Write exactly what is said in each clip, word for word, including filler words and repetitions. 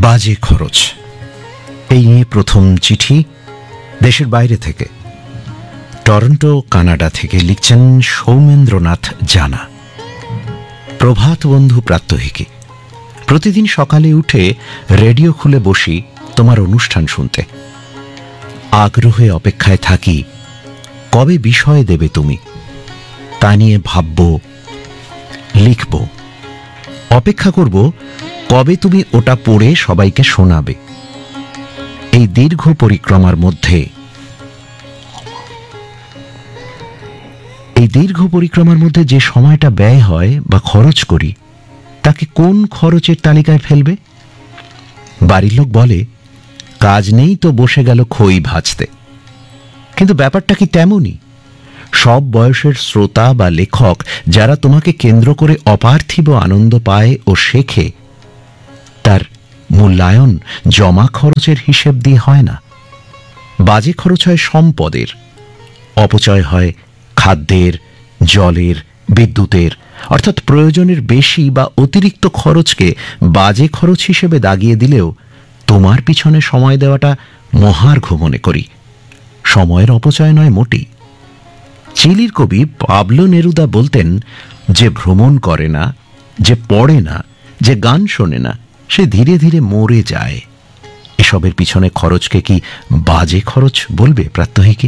বাজে খরচ, এই নিয়ে প্রথম চিঠি দেশের বাইরে থেকে, টরন্টো কানাডা থেকে লিখছেন সৌমেন্দ্রনাথ জানা। প্রভাত বন্ধু প্রাত্যহিকী। প্রতিদিন সকালে উঠে রেডিও খুলে বসি তোমার অনুষ্ঠান শুনতে। আগ্রহে অপেক্ষায় থাকি কবে বিষয় দেবে তুমি, তা নিয়ে ভাবব, লিখব, অপেক্ষা করব কবে তুমি ওটা পড়ে সবাইকে শোনাবে। এই দীর্ঘ পরিক্রমার মধ্যে এই দীর্ঘ পরিক্রমার মধ্যে যে সময়টা ব্যয় হয় বা খরচ করি, তাকে কোন খরচের তালিকায় ফেলবে? বাড়ির লোক বলে, কাজ নেই তো বসে গেল খই ভাজতে। কিন্তু ব্যাপারটা কি তেমনই? সব বয়সের শ্রোতা বা লেখক যারা তোমাকে কেন্দ্র করে অপার্থিব আনন্দ পায় ও শেখে, তার মূল্যায়ন জমা খরচের হিসেব দিয়ে হয় না। বাজে খরচ হয় সম্পদের, অপচয় হয় খাদ্যের, জলের, বিদ্যুতের, অর্থাৎ প্রয়োজনের বেশি বা অতিরিক্ত খরচকে বাজে খরচ হিসেবে দাগিয়ে দিলেও তোমার পিছনে সময় দেওয়াটা মহার্ঘ মনে করি। সময়ের অপচয় নয় মোটেই। চিলির কবি পাবলো নেরুদা বলতেন, যে ভ্রমণ করে না, যে পড়ে না, যে গান শোনে না, সে ধীরে ধীরে মরে যায়। এসবের পিছনে খরচকে কি বাজে খরচ বলবে প্রাত্যহিকী?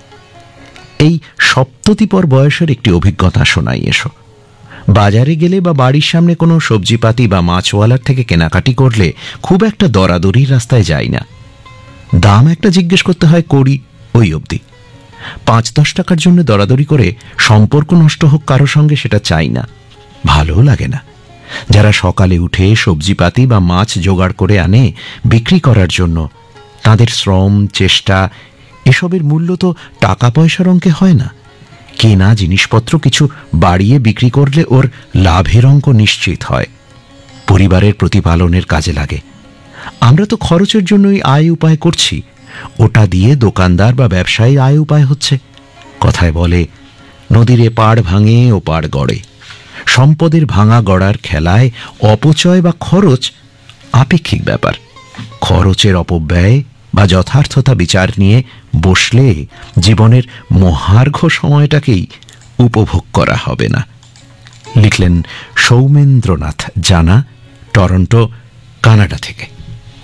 এই সপ্ততিপর বয়সের একটি অভিজ্ঞতা শোনাই এসো। বাজারে গেলে বা বাড়ির সামনে কোনো সবজিপাতি বা মাছওয়ালার থেকে কেনাকাটি করলে খুব একটা দরাদরির রাস্তায় যাই না। দাম একটা জিজ্ঞেস করতে হয়, করি ওই অবধি। পাঁচ দশ টাকার জন্য দরাদরি করে সম্পর্ক নষ্ট হোক কারো সঙ্গে, সেটা চাই না, ভালো লাগে না। যারা সকালে উঠে সবজিপাতি বা মাছ জোগাড় করে আনে বিক্রি করার জন্য, তাদের শ্রম, চেষ্টা, এসবের মূল্য তো টাকা পয়সার অঙ্কে হয় না। কেনা জিনিসপত্র কিছু বাড়িয়ে বিক্রি করলে ওর লাভের অঙ্ক নিশ্চিত হয়, পরিবারের প্রতিপালনের কাজে লাগে। আমরা তো খরচের জন্যই আয় উপায় করছি, ওটা দিয়ে দোকানদার বা ব্যবসায়ী আয় উপায় হচ্ছে। কথায় বলে, নদীর এপাড় ভাঙে ও পাড় গড়ে। সম্পদের ভাঙা গড়ার খেলায় অপচয় বা খরচ আপেক্ষিক ব্যাপার। খরচের অপব্যয় বা যথার্থতা বিচার নিয়ে বসলে জীবনের মহার্ঘ সময়টাকেই উপভোগ করা হবে না। লিখলেন সৌমেন্দ্রনাথ জানা, টরন্টো কানাডা থেকে।